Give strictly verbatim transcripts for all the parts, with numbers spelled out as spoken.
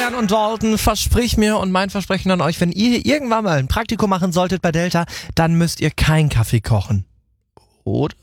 Florian und Dalton, versprich mir und mein Versprechen an euch, wenn ihr irgendwann mal ein Praktikum machen solltet bei Delta, dann müsst ihr keinen Kaffee kochen. Oder?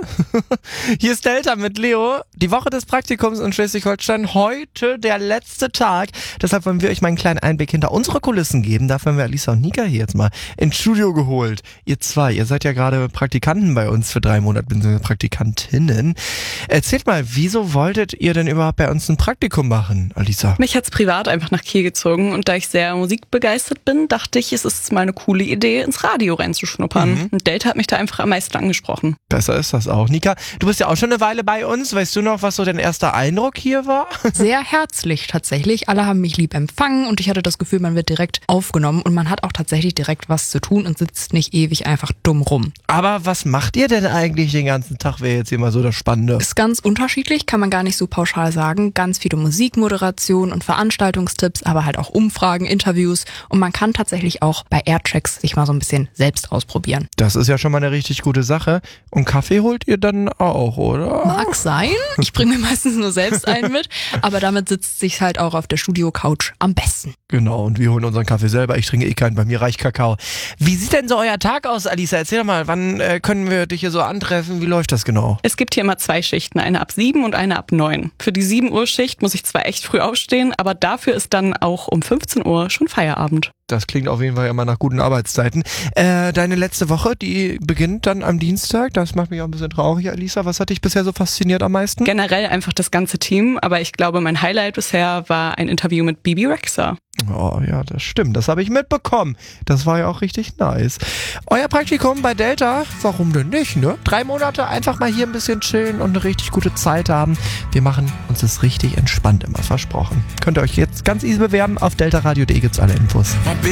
Hier ist Delta mit Leo. Die Woche des Praktikums in Schleswig-Holstein. Heute der letzte Tag. Deshalb wollen wir euch mal einen kleinen Einblick hinter unsere Kulissen geben. Dafür haben wir Alisa und Nika hier jetzt mal ins Studio geholt. Ihr zwei, ihr seid ja gerade Praktikanten bei uns für drei Monate, beziehungsweise Praktikantinnen. Erzählt mal, wieso wolltet ihr denn überhaupt bei uns ein Praktikum machen, Alisa? Mich hat's privat einfach nach Kiel gezogen und da ich sehr musikbegeistert bin, dachte ich, es ist mal eine coole Idee, ins Radio reinzuschnuppern. Mhm. Und Delta hat mich da einfach am meisten angesprochen. Besser ist das auch. Nika, du bist ja auch schon eine Weile bei uns. Weißt du noch, was so dein erster Eindruck hier war? Sehr herzlich tatsächlich. Alle haben mich lieb empfangen und ich hatte das Gefühl, man wird direkt aufgenommen und man hat auch tatsächlich direkt was zu tun und sitzt nicht ewig einfach dumm rum. Aber was macht ihr denn eigentlich den ganzen Tag, wäre jetzt hier mal so das Spannende? Ist ganz unterschiedlich, kann man gar nicht so pauschal sagen. Ganz viele Musikmoderation und Veranstaltungstipps, aber halt auch Umfragen, Interviews und man kann tatsächlich auch bei Airtracks sich mal so ein bisschen selbst ausprobieren. Das ist ja schon mal eine richtig gute Sache. Und Kaffee holt ihr dann auch, oder? Mag sein. Ich bringe mir meistens nur selbst einen mit, aber damit sitzt sich halt auch auf der Studio-Couch am besten. Genau, und wir holen unseren Kaffee selber. Ich trinke eh keinen, bei mir reicht Kakao. Wie sieht denn so euer Tag aus, Alisa? Erzähl doch mal, wann äh, können wir dich hier so antreffen? Wie läuft das genau? Es gibt hier immer zwei Schichten, eine ab sieben und eine ab neun. Für die sieben Uhr Schicht muss ich zwar echt früh aufstehen, aber dafür ist dann auch um fünfzehn Uhr schon Feierabend. Das klingt auf jeden Fall immer nach guten Arbeitszeiten. Äh, deine letzte Woche, die beginnt dann am Dienstag. Das macht mich auch ein bisschen traurig, Alisa. Was hat dich bisher so fasziniert am meisten? Generell einfach das ganze Team, aber ich glaube, mein Highlight bisher war ein Interview mit Bibi Rexha. Oh ja, das stimmt. Das habe ich mitbekommen. Das war ja auch richtig nice. Euer Praktikum bei Delta, warum denn nicht, ne? Drei Monate einfach mal hier ein bisschen chillen und eine richtig gute Zeit haben. Wir machen uns das richtig entspannt immer, versprochen. Könnt ihr euch jetzt ganz easy bewerben. Auf deltaradio punkt de gibt's alle Infos.